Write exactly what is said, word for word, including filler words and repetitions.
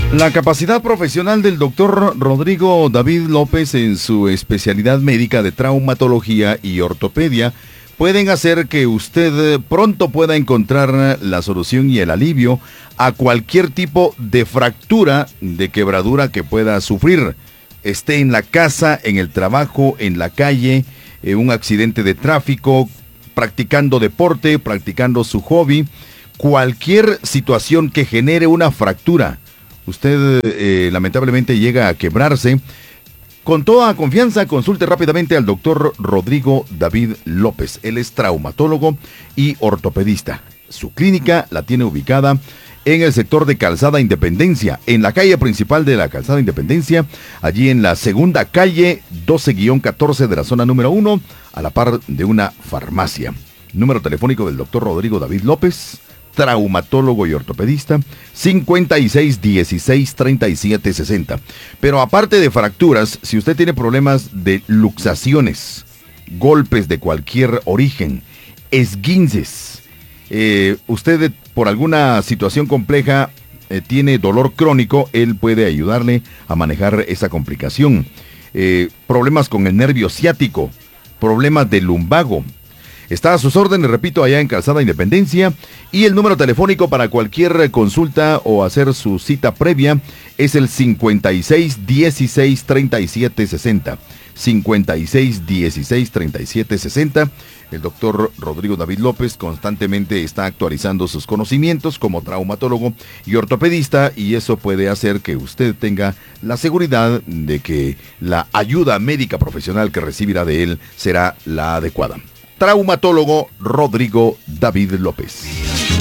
La capacidad profesional del doctor Rodrigo David López en su especialidad médica de traumatología y ortopedia pueden hacer que usted pronto pueda encontrar la solución y el alivio a cualquier tipo de fractura, de quebradura que pueda sufrir. Esté en la casa, en el trabajo, en la calle, en un accidente de tráfico, practicando deporte, practicando su hobby, cualquier situación que genere una fractura. Usted eh, lamentablemente llega a quebrarse. Con toda confianza, consulte rápidamente al doctor Rodrigo David López. Él es traumatólogo y ortopedista. Su clínica la tiene ubicada en el sector de Calzada Independencia, en la calle principal de la Calzada Independencia, allí en la segunda calle doce catorce de la zona número uno, a la par de una farmacia. Número telefónico del doctor Rodrigo David López, traumatólogo y ortopedista, cincuenta y seis dieciséis treinta y siete sesenta. Pero aparte de fracturas, si usted tiene problemas de luxaciones, golpes de cualquier origen, esguinces, eh, usted por alguna situación compleja eh, tiene dolor crónico, él puede ayudarle a manejar esa complicación. Eh, problemas con el nervio ciático, problemas de lumbago. Está a sus órdenes, repito, allá en Calzada Independencia, y el número telefónico para cualquier consulta o hacer su cita previa es el cincuenta y seis dieciséis treinta y siete sesenta. cincuenta y seis dieciséis treinta y siete sesenta. El doctor Rodrigo David López constantemente está actualizando sus conocimientos como traumatólogo y ortopedista, y eso puede hacer que usted tenga la seguridad de que la ayuda médica profesional que recibirá de él será la adecuada. Traumatólogo Rodrigo David López.